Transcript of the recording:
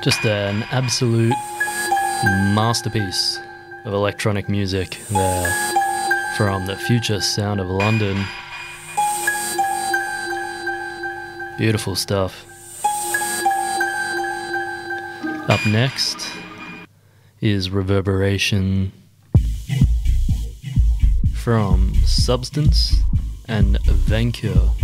Just an absolute masterpiece of electronic music there from the Future Sound of London. Beautiful stuff. Up next is Reverberation from Substance and Vancure.